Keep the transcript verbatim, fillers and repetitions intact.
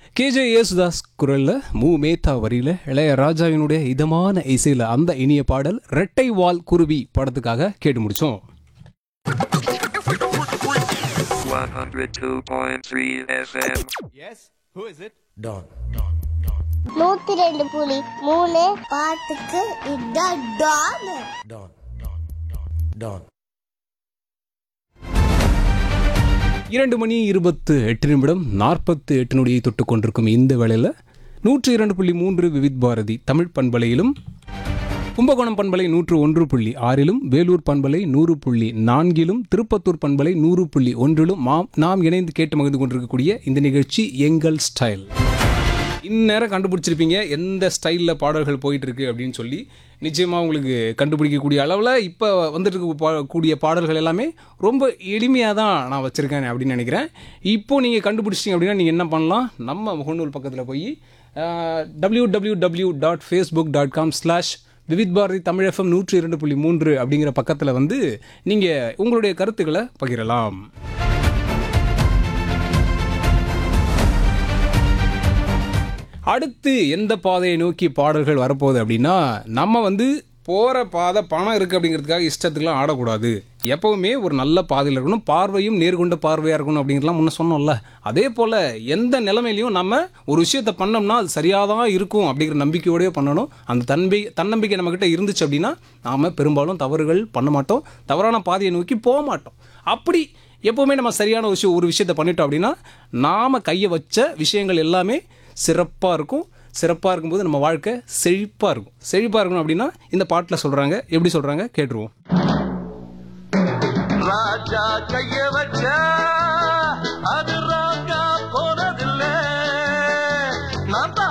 K J Yesudas குரல்ல மு மேத்தா வரியில இளையராஜாவினுடைய இதமான இசையில அந்த இனிய பாடல் ரெட்டை வால் குருவி படத்துக்காக கேட்டு முடிச்சோம். one oh two point three F M. Yes, who is it? Don. நூத்தி ரெண்டு புள்ளி மூணு பாட்டுக்கு இதான் டான். Don. Don. இரண்டு மணி இருபத்து எட்டு நிமிடம் நாற்பத்து எட்டு நொடியை தொட்டு கொண்டிருக்கும் இந்த வேளையில் நூற்றி இரண்டு புள்ளி மூன்று விவித் பாரதி தமிழ் பண்பலையிலும் கும்பகோணம் பண்பலை நூற்று ஒன்று புள்ளி ஆறிலும் வேலூர் பண்பலை நூறு புள்ளி நான்கிலும் திருப்பத்தூர் பண்பலை நூறு புள்ளி ஒன்றிலும் மாம் நாம் இணைந்து கேட்டு மகிழ்ந்து கொண்டிருக்கக்கூடிய இந்த நிகழ்ச்சி எங்கள் ஸ்டைல். இந்நேரம் கண்டுபிடிச்சிருப்பீங்க எந்த ஸ்டைலில் பாடல்கள் போயிட்டுருக்கு அப்படின்னு சொல்லி. நிச்சயமாக உங்களுக்கு கண்டுபிடிக்கக்கூடிய அளவில் இப்போ வந்துட்டு பா கூடிய பாடல்கள் எல்லாமே ரொம்ப எளிமையாக தான் நான் வச்சுருக்கேன் அப்படின்னு நினைக்கிறேன். இப்போது நீங்கள் கண்டுபிடிச்சிட்டிங்க அப்படின்னா நீங்கள் என்ன பண்ணலாம், நம்ம முகநூல் பக்கத்தில் போய் W W W dot Facebook dot com slash Vividh Bharathi Tamil FM நூற்றி இரண்டு புள்ளி மூன்று அப்படிங்கிற பக்கத்தில் வந்து நீங்கள் உங்களுடைய கருத்துக்களை பகிரலாம். அடுத்து எந்த பாதையை நோக்கி பாடல்கள் வரப்போகுது அப்படின்னா, நம்ம வந்து போகிற பாதை பணம் இருக்குது அப்படிங்கிறதுக்காக இஷ்டத்துக்குலாம் ஆடக்கூடாது. எப்போவுமே ஒரு நல்ல பாதையில் இருக்கணும், பார்வையும் நேர்கொண்ட பார்வையாக இருக்கணும் அப்படிங்கிறதுலாம் முன்ன சொன்னோம்ல. அதே போல் எந்த நிலைமையிலையும் நம்ம ஒரு விஷயத்தை பண்ணோம்னா அது சரியாக தான் இருக்கும் அப்படிங்கிற நம்பிக்கையோடய பண்ணணும். அந்த தன்பி தன்னம்பிக்கை நம்மக்கிட்ட இருந்துச்சு அப்படின்னா நாம் பெரும்பாலும் தவறுகள் பண்ண மாட்டோம், தவறான பாதையை நோக்கி போக மாட்டோம். அப்படி எப்போவுமே நம்ம சரியான விஷயம் ஒரு விஷயத்தை பண்ணிட்டோம் அப்படின்னா நாம் கையை வச்ச விஷயங்கள் எல்லாமே சிறப்பாக இருக்கும். சிறப்பாக இருக்கும்போது நம்ம வாழ்க்கை செழிப்பாக இருக்கும். செழிப்பாக இருக்கணும் அப்படின்னா இந்த பாட்டில் சொல்கிறாங்க. எப்படி சொல்கிறாங்க கேட்டுருவோம். ராஜா கைய வச்சா அது ராஜா போனதில்லை, நான்